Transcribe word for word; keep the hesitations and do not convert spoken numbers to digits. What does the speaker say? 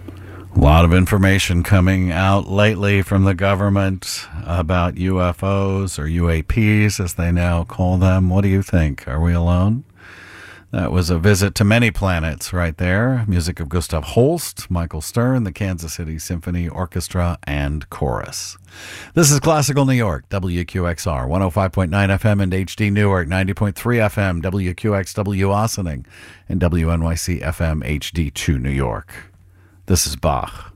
A lot of information coming out lately from the government about U F Os, or U A Ps as they now call them. What do you think? Are we alone? That was a visit to many planets right there. Music of Gustav Holst, Michael Stern, the Kansas City Symphony Orchestra and Chorus. This is Classical New York, W Q X R, one oh five point nine F M and H D Newark, ninety point three F M, W Q X W Ossining, and W N Y C F M H D two New York. This is Bach.